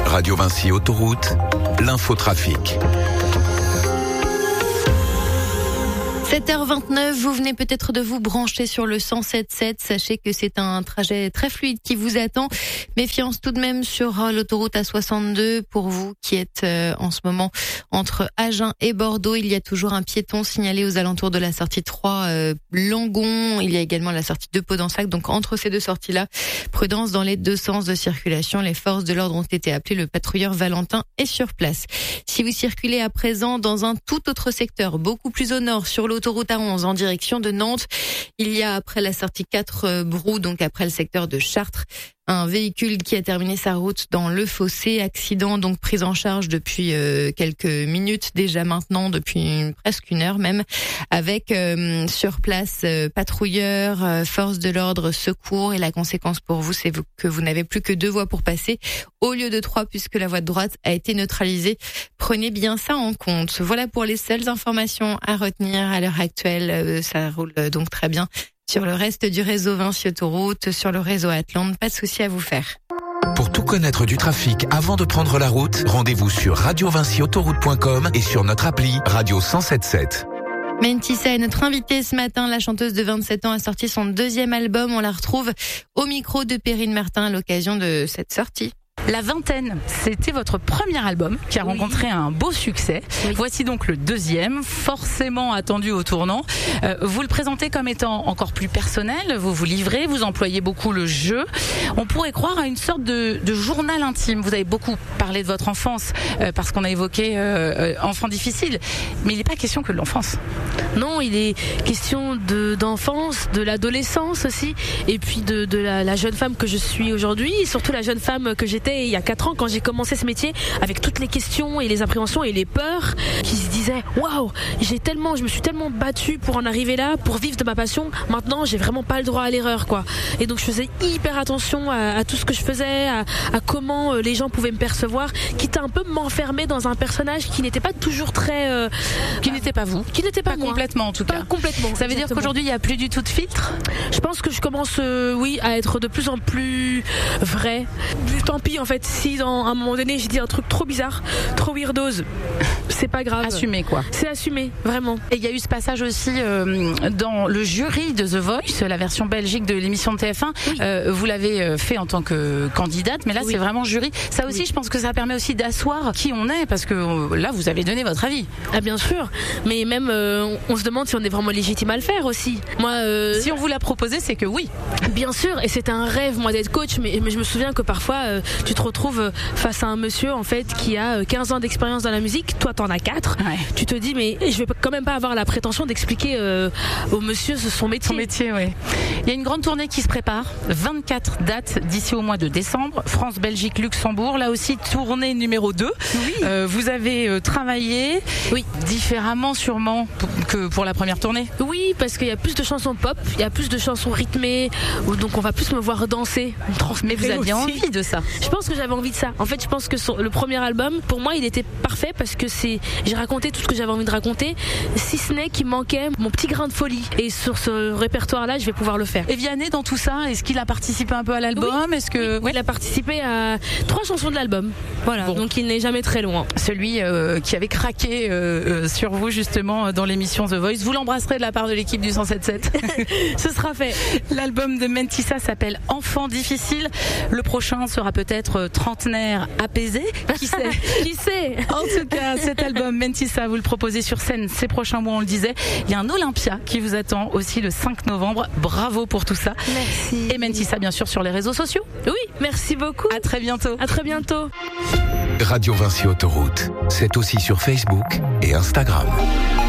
Radio Vinci Autoroute, l'infotrafic. 7h29, vous venez peut-être de vous brancher sur le 107.7. Sachez que c'est un trajet très fluide qui vous attend. Méfiance tout de même sur l'autoroute A62 pour vous qui êtes en ce moment entre Agen et Bordeaux. Il y a toujours un piéton signalé aux alentours de la sortie 3 Langon. Il y a également la sortie de Podensac. Donc entre ces deux sorties-là, prudence dans les deux sens de circulation. Les forces de l'ordre ont été appelées. Le patrouilleur Valentin est sur place. Si vous circulez à présent dans un tout autre secteur, beaucoup plus au nord, sur l'autoroute A11 en direction de Nantes, il y a après la sortie 4 Brou, donc après le secteur de Chartres, un véhicule qui a terminé sa route dans le fossé. Accident donc pris en charge depuis quelques minutes déjà maintenant, depuis presque une heure même, avec sur place patrouilleurs, forces de l'ordre, secours. Et la conséquence pour vous, c'est que vous n'avez plus que 2 voies pour passer au lieu de 3 puisque la voie de droite a été neutralisée. Prenez bien ça en compte. Voilà pour les seules informations à retenir à l'heure actuelle. Ça roule donc très bien sur le reste du réseau Vinci Autoroute, sur le réseau Atlante, pas de souci à vous faire. Pour tout connaître du trafic avant de prendre la route, rendez-vous sur radiovinciautoroute.com et sur notre appli Radio 107.7. Mentissa est notre invitée ce matin. La chanteuse de 27 ans a sorti son 2e album. On la retrouve au micro de Perrine Martin à l'occasion de cette sortie. La Vingtaine, c'était votre premier album qui a rencontré un beau succès. Oui. Voici donc le 2e, forcément attendu au tournant. Vous le présentez comme étant encore plus personnel, vous vous livrez, vous employez beaucoup le jeu. On pourrait croire à une sorte de journal intime. Vous avez beaucoup parlé de votre enfance parce qu'on a évoqué enfant difficile, mais il n'est pas question que de l'enfance. Non, il est question d'enfance, de l'adolescence aussi, et puis de la jeune femme que je suis aujourd'hui, et surtout la jeune femme que j'étais il y a 4 ans quand j'ai commencé ce métier, avec toutes les questions et les appréhensions et les peurs qui se disaient waouh, je me suis tellement battue pour en arriver là, pour vivre de ma passion. Maintenant, j'ai vraiment pas le droit à l'erreur, quoi. Et donc je faisais hyper attention à tout ce que je faisais, à comment les gens pouvaient me percevoir, quitte à un peu m'enfermer dans un personnage qui n'était pas toujours très qui n'était pas vous, qui n'était pas moi. Complètement en tout cas. Pas complètement. Ça veut dire qu'aujourd'hui il n'y a plus du tout de filtre. Je pense que je commence à être de plus en plus vrai. Tant pis en fait, si à un moment donné j'ai dit un truc trop bizarre, trop weirdos, c'est pas grave. Assumé quoi. C'est assumé, vraiment. Et il y a eu ce passage aussi dans le jury de The Voice, la version belgique de l'émission de TF1. Oui. Vous l'avez fait en tant que candidate, mais là c'est vraiment jury. Ça aussi, je pense que ça permet aussi d'asseoir qui on est, parce que là vous avez donné votre avis. Ah bien sûr, mais même on se demande si on est vraiment légitime à le faire aussi. Moi, si on vous l'a proposé, c'est que oui. Bien sûr, et c'était un rêve moi d'être coach, mais je me souviens que parfois tu te retrouves face à un monsieur en fait qui a 15 ans d'expérience dans la musique, toi t'en as 4. Ouais. Tu te dis mais je vais quand même pas avoir la prétention d'expliquer au monsieur son métier. Son métier, oui. Il y a une grande tournée qui se prépare, 24 dates d'ici au mois de décembre, France, Belgique, Luxembourg, là aussi tournée numéro 2. Oui. Vous avez travaillé différemment sûrement que pour la première tournée. Oui, parce qu'il y a plus de chansons pop, il y a plus de chansons rythmées, donc on va plus me voir danser. Mais vous aviez envie de ça? Je pense que j'avais envie de ça. En fait, je pense que le premier album, pour moi, il était parfait parce que j'ai raconté tout ce que j'avais envie de raconter, si ce n'est qu'il manquait mon petit grain de folie. Et sur ce répertoire-là, je vais pouvoir le faire. Et Vianney, dans tout ça, est-ce qu'il a participé un peu à l'album? Oui. Est-ce que il a participé à 3 chansons de l'album. Voilà. Bon. Donc il n'est jamais très loin. Celui qui avait craqué sur vous justement dans l'émission The Voice. Vous l'embrasserez de la part de l'équipe du 107.7. Ce sera fait. L'album de Mentissa s'appelle Enfant difficile. Le prochain sera peut-être trentenaire apaisé. Qui sait? Qui sait? En tout cas, cet album Mentissa, vous le proposez sur scène ces prochains mois, on le disait. Il y a un Olympia qui vous attend aussi le 5 novembre. Bravo pour tout ça. Merci. Et Mentissa, bien sûr, sur les réseaux sociaux. Oui, merci beaucoup. À très bientôt. À très bientôt. Radio Vinci Autoroute, c'est aussi sur Facebook et Instagram.